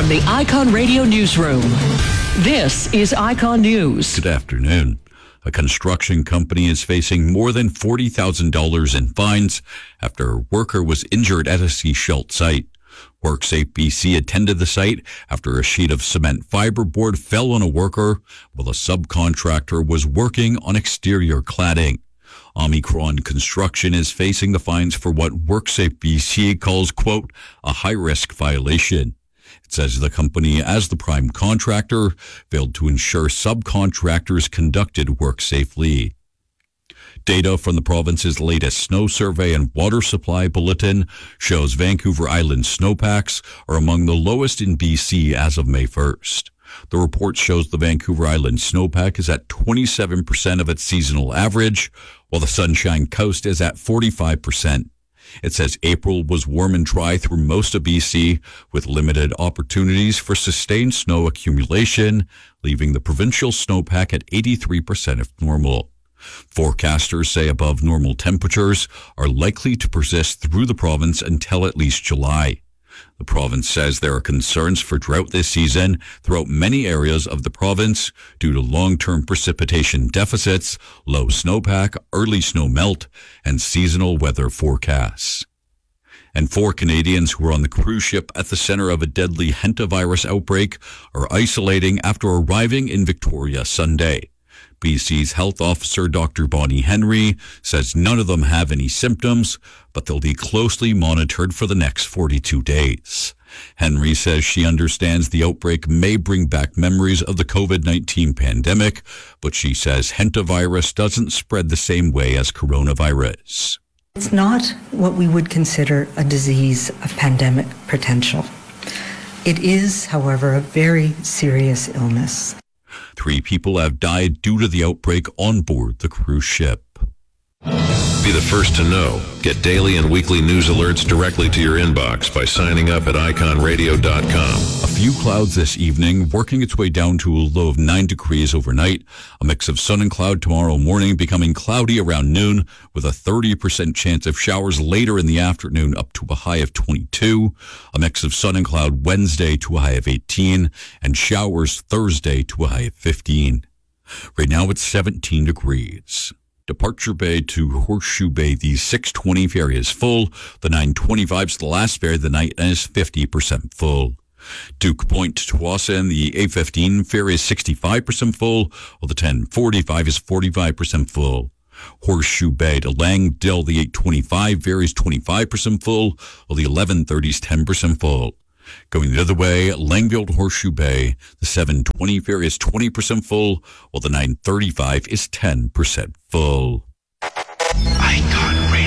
From the Icon Radio Newsroom, this is Icon News. Good afternoon. A construction company is facing more than $40,000 in fines after a worker was injured at a Seashelt site. WorkSafe BC attended the site after a sheet of cement fiberboard fell on a worker while a subcontractor was working on exterior cladding. Omicron Construction is facing the fines for what WorkSafe BC calls, quote, a high-risk violation. It says the company, as the prime contractor, failed to ensure subcontractors conducted work safely. Data from the province's latest snow survey and water supply bulletin shows Vancouver Island snowpacks are among the lowest in BC as of May 1st. The report shows the Vancouver Island snowpack is at 27% of its seasonal average, while the Sunshine Coast is at 45%. It says April was warm and dry through most of BC, with limited opportunities for sustained snow accumulation, leaving the provincial snowpack at 83% of normal. Forecasters say above normal temperatures are likely to persist through the province until at least July. The province says there are concerns for drought this season throughout many areas of the province due to long-term precipitation deficits, low snowpack, early snow melt, and seasonal weather forecasts. And 4 Canadians who were on the cruise ship at the center of a deadly hantavirus outbreak are isolating after arriving in Victoria Sunday. BC's health officer, Dr. Bonnie Henry, says none of them have any symptoms, but they'll be closely monitored for the next 42 days. Henry says she understands the outbreak may bring back memories of the COVID-19 pandemic, but she says hantavirus doesn't spread the same way as coronavirus. It's not what we would consider a disease of pandemic potential. It is, however, a very serious illness. 3 people have died due to the outbreak on board the cruise ship. Be the first to know. Get daily and weekly news alerts directly to your inbox by signing up at iconradio.com. A few clouds this evening, working its way down to a low of 9 degrees overnight. A mix of sun and cloud tomorrow morning, becoming cloudy around noon with a 30% chance of showers later in the afternoon up to a high of 22. A mix of sun and cloud Wednesday to a high of 18 and showers Thursday to a high of 15. Right now it's 17 degrees. Departure Bay to Horseshoe Bay, the 620 ferry is full. The 925 is the last ferry of the night and is 50% full. Duke Point to Tsawwassen, the 815 ferry is 65% full, while the 1045 is 45% full. Horseshoe Bay to Langdale, the 825 ferry is 25% full, while the 1130 is 10% full. Going the other way, Langville to Horseshoe Bay, the 720 ferry is 20% full, while the 935 is 10% full. Icon Radio.